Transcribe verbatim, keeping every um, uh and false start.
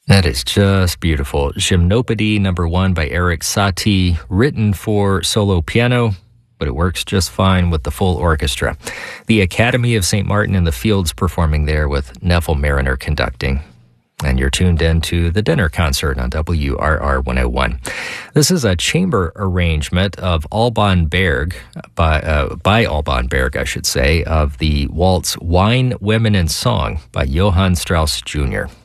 That is just beautiful. Gymnopédie number one by Erik Satie, written for solo piano, but it works just fine with the full orchestra. The Academy of Saint Martin in the Fields performing there with Neville Mariner conducting. And you're tuned in to the dinner concert on W R R one oh one. This is a chamber arrangement of Alban Berg, by, uh, by Alban Berg, I should say, of the waltz Wine, Women, and Song by Johann Strauss Junior